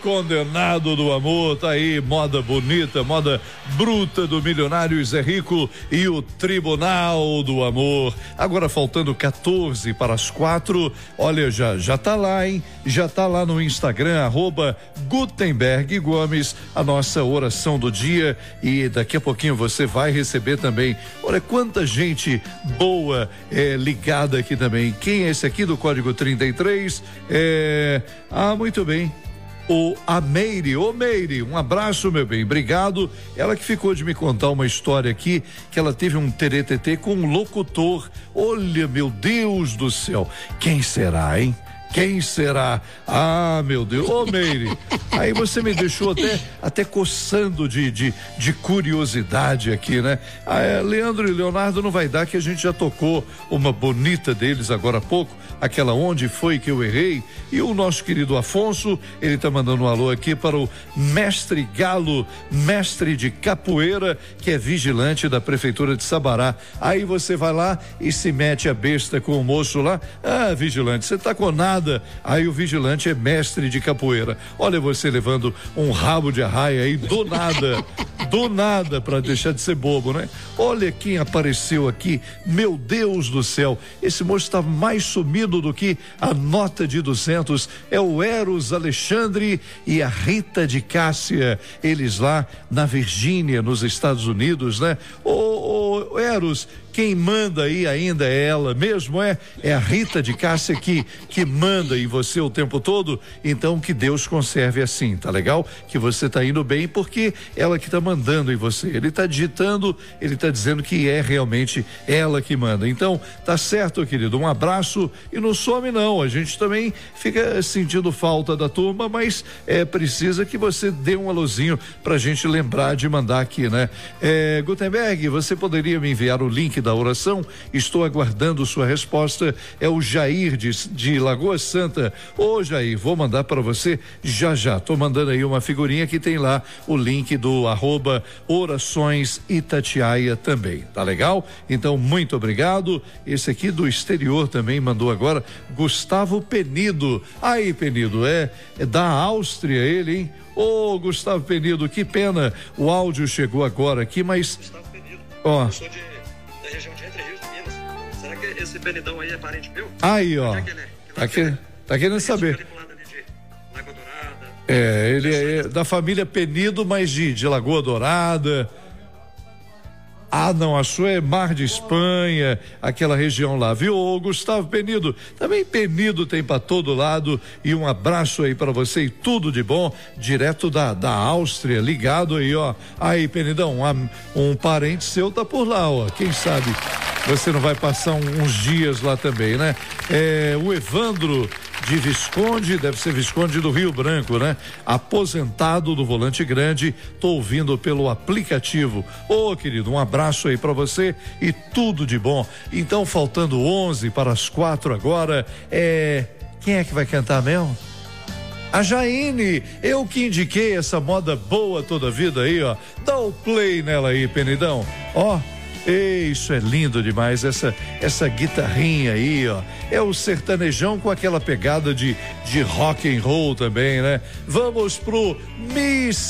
condenado do amor, tá aí, moda bonita, moda bruta do milionário Zé Rico e o Tribunal do Amor. Agora faltando 14 para as 4, olha, já tá lá, hein? Já tá lá no Instagram, @Gutenberg Gomes, a nossa oração do dia, e daqui a pouquinho você vai receber também. Olha quanta gente boa ligada aqui também. Quem é esse aqui do código 33? Muito bem. A Meire, Meire, um abraço, meu bem, obrigado. Ela que ficou de me contar uma história aqui, que ela teve um teretetê com um locutor. Olha, meu Deus do céu, quem será, hein? Quem será? Meu Deus, Meire, aí você me deixou até coçando de curiosidade aqui, né? Leandro e Leonardo não vai dar, que a gente já tocou uma bonita deles agora há pouco, aquela Onde Foi Que Eu Errei, e o nosso querido Afonso, ele tá mandando um alô aqui para o mestre Galo, mestre de capoeira, que é vigilante da prefeitura de Sabará. Aí você vai lá e se mete a besta com o moço lá. Vigilante, você tá com nada. Aí o vigilante é mestre de capoeira. Olha você levando um rabo de arraia aí do nada, para deixar de ser bobo, né? Olha quem apareceu aqui, meu Deus do céu, esse moço está mais sumido do que a nota de 200, é o Eros Alexandre e a Rita de Cássia, eles lá na Virgínia, nos Estados Unidos, né? Ô Eros, quem manda aí ainda é ela mesmo, é a Rita de Cássia que manda em você o tempo todo. Então que Deus conserve assim, tá legal? Que você tá indo bem, porque ela que tá mandando em você. Ele tá digitando, ele tá dizendo que é realmente ela que manda. Então tá certo, querido, um abraço, e não some não, a gente também fica sentindo falta da turma, mas precisa que você dê um alôzinho pra gente lembrar de mandar aqui, né? Gutenberg, você poderia me enviar o link da oração? Estou aguardando sua resposta. É o Jair de Lagoa Santa. Jair, vou mandar para você já. Tô mandando aí uma figurinha que tem lá o link do @Orações Itatiaia também, tá legal? Então, muito obrigado. Esse aqui do exterior também mandou agora, Gustavo Penido. Aí, Penido, é da Áustria ele, hein? Gustavo Penido, que pena, o áudio chegou agora aqui, mas Gustavo Penido, eu sou da região de Entre Rios, de Minas. Será que esse Penidão aí é parente meu? Aí, ó, tá querendo saber. Ele é da família Penido, mas de Lagoa Dourada. Não, a sua é Mar de Espanha, aquela região lá, viu? Gustavo Penido, também Penido tem pra todo lado, e um abraço aí pra você e tudo de bom, direto da Áustria, ligado aí, ó. Aí, Penidão, um parente seu tá por lá, ó, quem sabe você não vai passar uns dias lá também, né? O Evandro de Visconde, deve ser Visconde do Rio Branco, né? Aposentado do Volante Grande, tô ouvindo pelo aplicativo. Querido, um abraço aí pra você e tudo de bom. Então, faltando 11 para as 4 agora, quem é que vai cantar mesmo? A Jaine, eu que indiquei essa moda boa toda a vida aí, ó. Dá o play nela aí, Penidão, ó. Isso é lindo demais, essa guitarrinha aí, ó. É o sertanejão com aquela pegada de rock and roll também, né? Vamos pro Miss